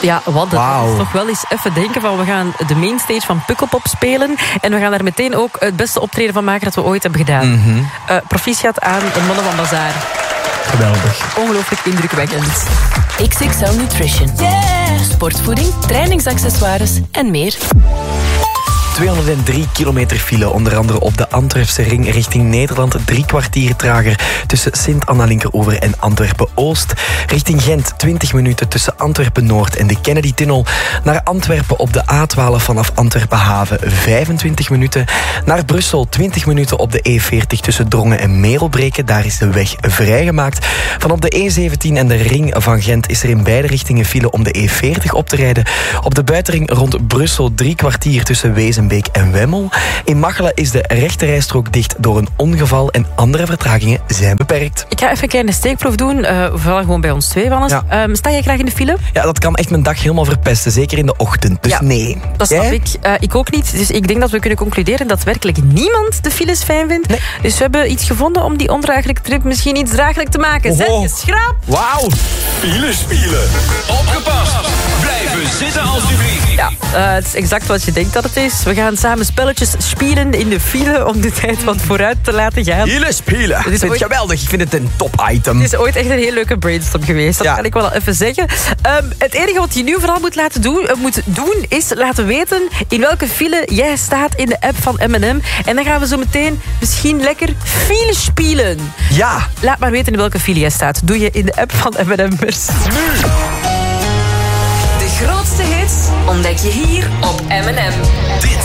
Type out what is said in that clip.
Ja, wat dat Wauw. is toch wel eens even denken van we gaan de mainstage van Pukkelpop spelen en we gaan daar meteen ook het beste optreden van maken dat we ooit hebben gedaan. Proficiat aan de mannen van Bazaar. Geweldig. Ongelooflijk indrukwekkend. XXL Nutrition. Sportvoeding, trainingsaccessoires en meer. 203 kilometer file, onder andere op de Antwerpse ring richting Nederland. 3 kwartier trager tussen Sint-Anna-Linkeroever en Antwerpen-Oost. Richting Gent 20 minuten tussen Antwerpen-Noord en de Kennedy-tunnel. Naar Antwerpen op de A12 vanaf Antwerpen-Haven 25 minuten. Naar Brussel 20 minuten op de E40 tussen Drongen en Merelbreke. Daar is de weg vrijgemaakt. Vanop de E17 en de ring van Gent is er in beide richtingen file om de E40 op te rijden. Op de buitenring rond Brussel 3 kwartier tussen Wezenbeek en Wemmel. In Machelen is de rechterrijstrook dicht door een ongeval en andere vertragingen zijn beperkt. Ik ga even een kleine steekproef doen. Vooral gewoon bij ons twee, Wannes. Ja. Sta jij graag in de file? Ja, dat kan echt mijn dag helemaal verpesten, zeker in de ochtend. Dus Ja, nee. Dat snap ik. Ik ook niet. Dus ik denk dat we kunnen concluderen dat werkelijk niemand de files fijn vindt. Nee. Dus we hebben iets gevonden om die ondraaglijke trip misschien iets draaglijk te maken. Zet je schraap! Wauw. Filespielen. Opgepast. Blijven zitten alsjeblieft. Ja, het is exact wat je denkt dat het is. We gaan samen spelletjes spelen in de file om de tijd wat vooruit te laten gaan. Filespielen. Het is Ik vind het ooit- geweldig. Ik vind het een top-item. Het is ooit echt een heel leuke brainstorm geweest. Dat Ja. kan ik wel even zeggen. Het enige wat je nu vooral moet doen is laten weten in welke file jij staat in de app van M&M. En dan gaan we zo meteen misschien lekker file spelen. Ja. Laat maar weten in welke file jij staat. Doe je in de app van M&M. Merci. De grootste hits ontdek je hier op M&M. Dit